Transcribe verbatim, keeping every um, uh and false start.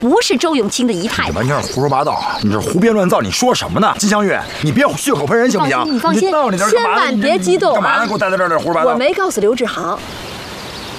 不是周永清的姨太太。 你完全是胡说八道，你这胡编乱造，你说什么呢？金镶玉，你别血口喷人行不行？ 你放心，你放心，千万别激动啊！ 干嘛呢？给我待在这儿胡说八道！ 我没告诉刘志豪，